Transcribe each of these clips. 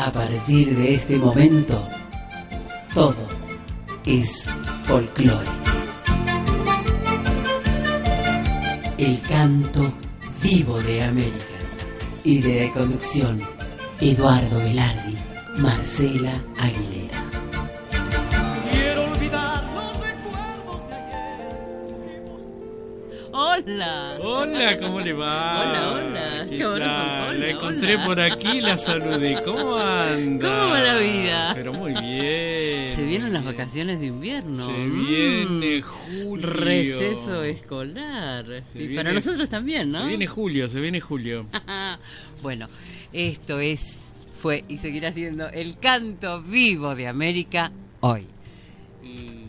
A partir de este momento, todo es folclore. El canto vivo de América. Idea y conducción, Eduardo Velardi, Marcela Aguilera. Quiero olvidar los recuerdos de ayer. Hola. Hola, ¿cómo le va? Hola. ¿Qué Qué bueno, tal? La hola, encontré hola. por aquí, la saludé. ¿Cómo anda? ¿Cómo va la vida? Pero muy bien. Se vienen las vacaciones de invierno. Se viene julio. Receso escolar. Se Y viene- para nosotros también, ¿no? Se viene julio. Bueno, esto fue y seguirá siendo el canto vivo de América hoy. Y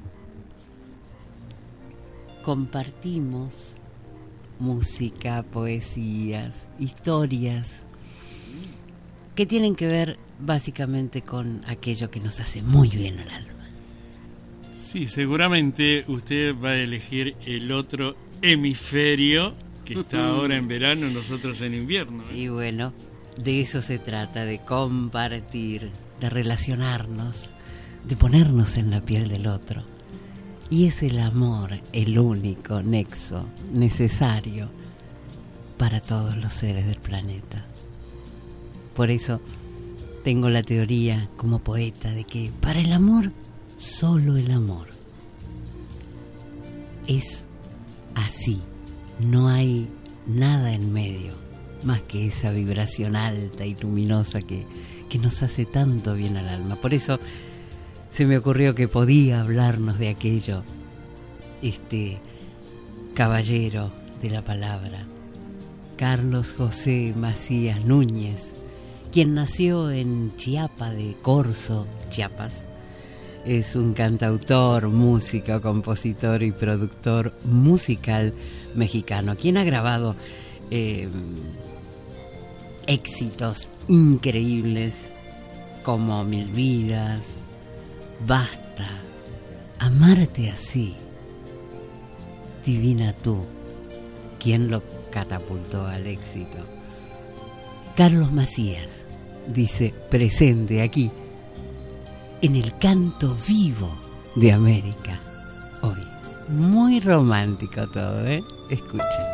compartimos música, poesías, historias que tienen que ver básicamente con aquello que nos hace muy bien al alma. Sí, seguramente usted va a elegir el otro hemisferio que está ahora en verano, nosotros en invierno. Y bueno, de eso se trata, de compartir, de relacionarnos, de ponernos en la piel del otro. Y es el amor el único nexo necesario para todos los seres del planeta. Por eso tengo la teoría como poeta de que para el amor, solo el amor. Es así, no hay nada en medio más que esa vibración alta y luminosa que nos hace tanto bien al alma. Por eso se me ocurrió que podía hablarnos de aquello, este caballero de la palabra, Carlos José Macías Núñez, quien nació en Chiapa de Corzo, Chiapas. Es un cantautor, músico, compositor y productor musical mexicano, quien ha grabado éxitos increíbles como Mil Vidas, Basta, Amarte Así, Divina Tú, quien lo catapultó al éxito. Carlos Macías dice presente aquí en el canto vivo de América hoy. Muy romántico todo, ¿eh? Escuchen.